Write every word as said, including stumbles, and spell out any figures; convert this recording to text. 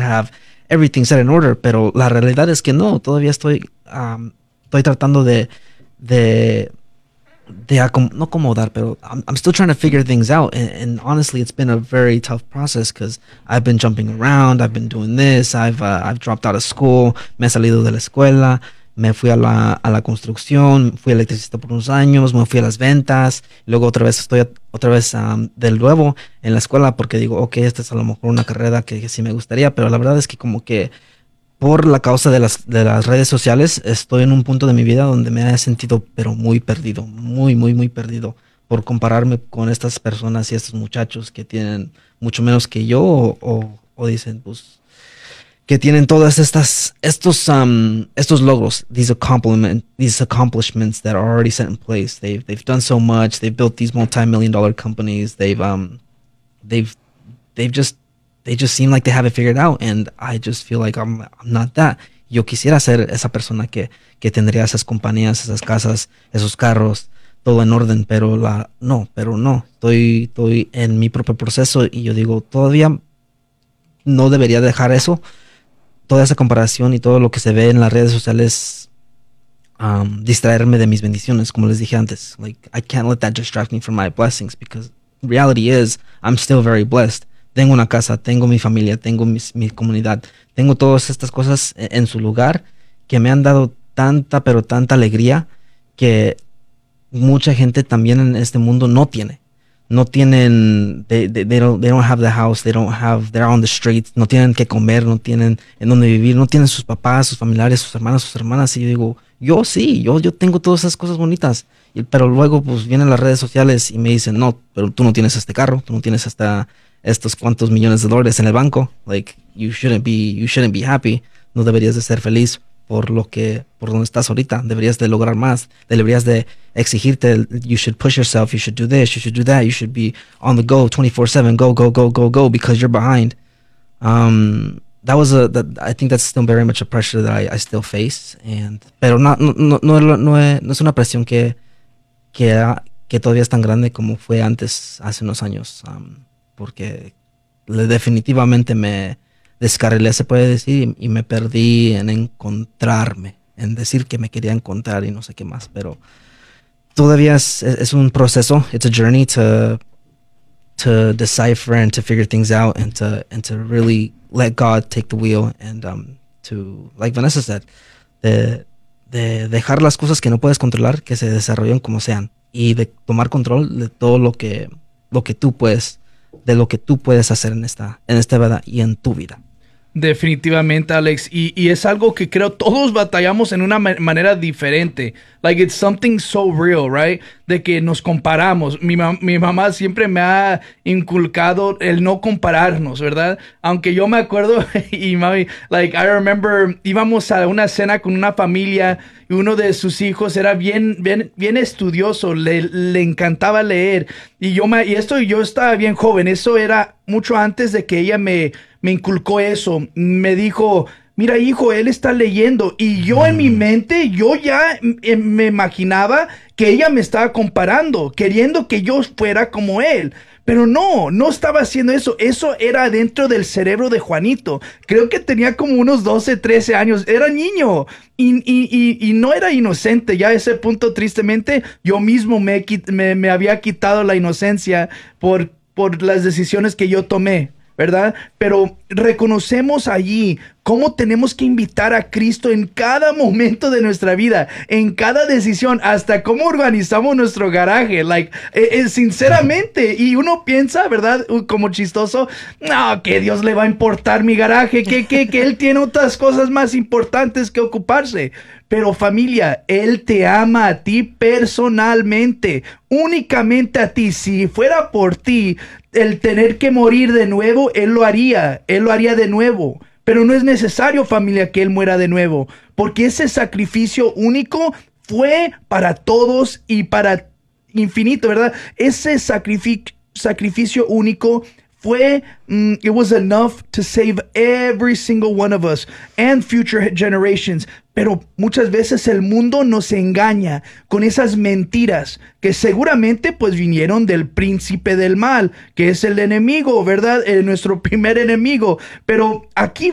have everything set in order, pero la realidad es que no, todavía estoy, um, estoy tratando de, de, de acom- no acomodar, pero I'm, I'm still trying to figure things out, and, and honestly, it's been a very tough process, because I've been jumping around, I've been doing this, I've, uh, I've dropped out of school, me he salido de la escuela, me fui a la, a la construcción, fui electricista por unos años, me fui a las ventas, luego otra vez estoy a- otra vez um, del nuevo en la escuela, porque digo, ok, esta es a lo mejor una carrera que, que sí me gustaría, pero la verdad es que como que por la causa de las, de las redes sociales estoy en un punto de mi vida donde me he sentido pero muy perdido, muy, muy, muy perdido, por compararme con estas personas y estos muchachos que tienen mucho menos que yo, o, o, o dicen, pues, que tienen todas estas estos um estos logros, these accomplishment these accomplishments that are already set in place. They've they've done so much. They've built these multi-million dollar companies. They've um they've they've just they just seem like they have it figured out, and I just feel like I'm I'm not that. Yo quisiera ser esa persona que que tendría esas compañías, esas casas, esos carros, todo en orden, pero la no, pero no. Estoy estoy en mi propio proceso y yo digo, todavía no debería dejar eso, toda esa comparación y todo lo que se ve en las redes sociales, um, distraerme de mis bendiciones, como les dije antes. Like, I can't let that distract me from my blessings, because reality is, I'm still very blessed. Tengo una casa, tengo mi familia, tengo mis, mi comunidad, tengo todas estas cosas en, en su lugar, que me han dado tanta, pero tanta alegría, que mucha gente también en este mundo no tiene. No tienen, they, they, they don't, they don't have the house, they don't have, they're on the streets, no tienen que comer, no tienen en dónde vivir, no tienen sus papás, sus familiares, sus hermanas, sus hermanas. Y yo digo, yo sí, yo, yo tengo todas esas cosas bonitas. Y, pero luego pues vienen las redes sociales y me dicen, no, pero tú no tienes este carro, tú no tienes hasta estos cuantos millones de dólares en el banco. Like, you shouldn't be, you shouldn't be happy. No deberías de ser feliz por lo que, por donde estás ahorita. Deberías de lograr más. Deberías de exigirte. You should push yourself. You should do this. You should do that. You should be on the go twenty-four seven. Go, go, go, go, go, because you're behind. Um, that was a, that, I think that's still very much a pressure that I, I still face. And, pero no, no, no, no, no, es, no es una presión que, que, que todavía es tan grande como fue antes, hace unos años. Um, porque le, definitivamente me descarrilé, se puede decir, y, y me perdí en encontrarme, en decir que me quería encontrar y no sé qué más, pero todavía es, es un proceso. It's a journey to to decipher and to figure things out, and to and to really let God take the wheel, and um to, like Vanessa said, de, de dejar las cosas que no puedes controlar que se desarrollen como sean, y de tomar control de todo lo que lo que tú puedes, de lo que tú puedes hacer en esta en esta vida y en tu vida. Definitivamente, Alex. Y, y es algo que creo todos batallamos en una ma- manera diferente. Like, it's something so real, right? De que nos comparamos. Mi, ma- mi mamá siempre me ha inculcado el no compararnos, ¿verdad? Aunque yo me acuerdo, y mami, like, I remember, íbamos a una cena con una familia y uno de sus hijos era bien, bien, bien estudioso, le, le encantaba leer. Y yo me, y esto, yo estaba bien joven, eso era mucho antes de que ella me, me inculcó eso. Me dijo, mira, hijo, él está leyendo. Y yo en mi mente, yo ya eh, me imaginaba que ella me estaba comparando, queriendo que yo fuera como él. Pero no, no estaba haciendo eso. Eso era dentro del cerebro de Juanito. Creo que tenía como unos doce, trece años. Era niño. Y, y, y, y no era inocente. Ya a ese punto, tristemente, yo mismo me, me, me había quitado la inocencia por, por las decisiones que yo tomé, ¿verdad? Pero reconocemos allí cómo tenemos que invitar a Cristo en cada momento de nuestra vida, en cada decisión, hasta cómo organizamos nuestro garaje. Like, eh, eh, sinceramente, y uno piensa, ¿verdad? Uh, como chistoso, no, que Dios le va a importar mi garaje, que, que, que Él tiene otras cosas más importantes que ocuparse. Pero familia, Él te ama a ti personalmente, únicamente a ti. Si fuera por ti, el tener que morir de nuevo, Él lo haría, Él lo haría de nuevo. Pero no es necesario, familia, que Él muera de nuevo, porque ese sacrificio único fue para todos y para infinito, ¿verdad? Ese sacrificio, sacrificio único fue, mm, it was enough to save every single one of us and future generations. Pero muchas veces el mundo nos engaña con esas mentiras que seguramente pues vinieron del príncipe del mal, que es el enemigo, ¿verdad? Eh, nuestro primer enemigo. Pero aquí